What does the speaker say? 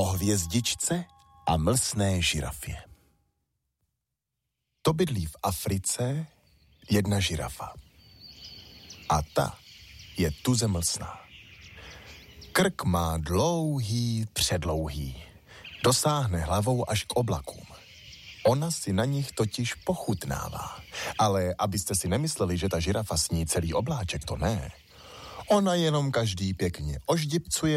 o hvězdičce a mlsné žirafě. To bydlí v Africe jedna žirafa. A ta je tuze mlsná. Krk má dlouhý, předlouhý. Dosáhne hlavou až k oblakům. Ona si na nich totiž pochutnává. Ale abyste si nemysleli, že ta žirafa sní celý obláček, to ne. Ona jenom každý pěkně oždibcuje